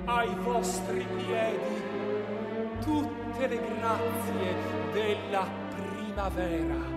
ai vostri piedi tutte le grazie della primavera.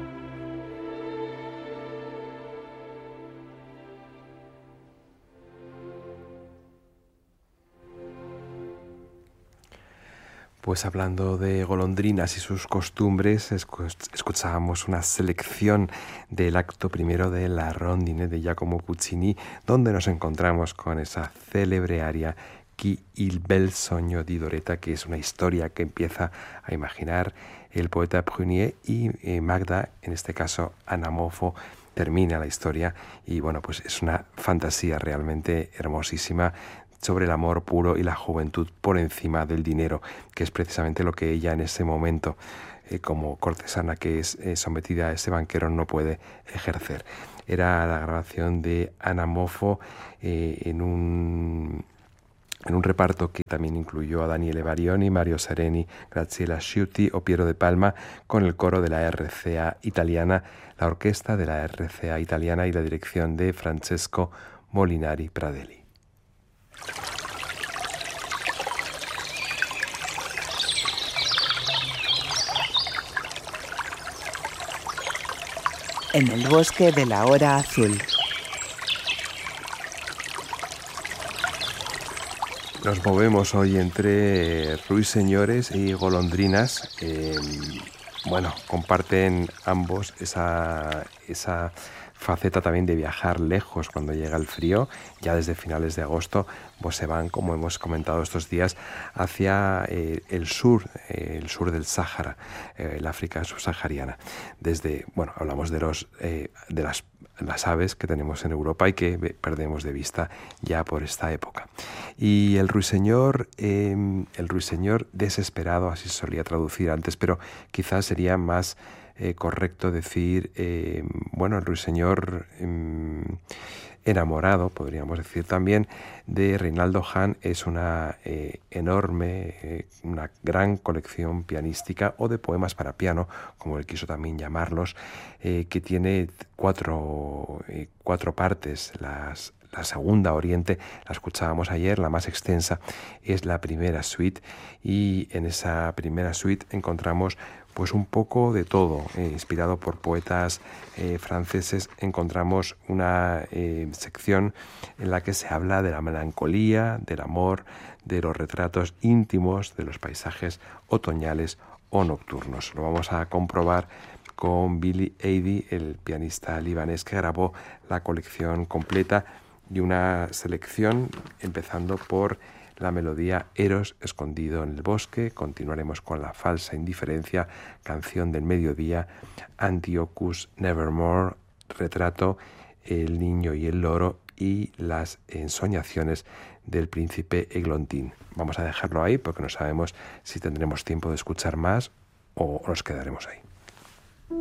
Pues hablando de golondrinas y sus costumbres, escuchábamos una selección del acto primero de La Rondine de Giacomo Puccini, donde nos encontramos con esa célebre aria Chi il bel sogno di Doretta, que es una historia que empieza a imaginar el poeta Prunier, y Magda, en este caso Anna Moffo, termina la historia. Y bueno, pues es una fantasía realmente hermosísima sobre el amor puro y la juventud por encima del dinero, que es precisamente lo que ella en ese momento, como cortesana que es sometida a ese banquero, no puede ejercer. Era la grabación de Anna Moffo en un reparto que también incluyó a Daniele Barioni, Mario Sereni, Graziella Sciuti o Piero de Palma, con el coro de la RCA italiana, la orquesta de la RCA italiana y la dirección de Francesco Molinari Pradelli. En el bosque de la hora azul. Nos movemos hoy entre ruiseñores y golondrinas. Bueno, comparten ambos esa faceta también de viajar lejos cuando llega el frío. Ya desde finales de agosto pues se van, como hemos comentado estos días, hacia el sur del Sáhara, el África subsahariana. Hablamos de las aves que tenemos en Europa y que perdemos de vista ya por esta época. Y el ruiseñor desesperado, así se solía traducir antes, pero quizás sería más correcto decir, el ruiseñor enamorado, podríamos decir también, de Reinaldo Hahn. Es una enorme, una gran colección pianística o de poemas para piano, como él quiso también llamarlos, que tiene cuatro partes. La segunda, Oriente, la escuchábamos ayer, la más extensa es la primera suite, y en esa primera suite encontramos pues un poco de todo, inspirado por poetas franceses. Encontramos una sección en la que se habla de la melancolía, del amor, de los retratos íntimos, de los paisajes otoñales o nocturnos. Lo vamos a comprobar con Billy Eidi, el pianista libanés que grabó la colección completa, y una selección empezando por la melodía Eros escondido en el bosque. Continuaremos con la falsa indiferencia, canción del mediodía, Antiochus Nevermore, retrato, el niño y el loro, y las ensoñaciones del príncipe Eglontín. Vamos a dejarlo ahí porque no sabemos si tendremos tiempo de escuchar más o nos quedaremos ahí.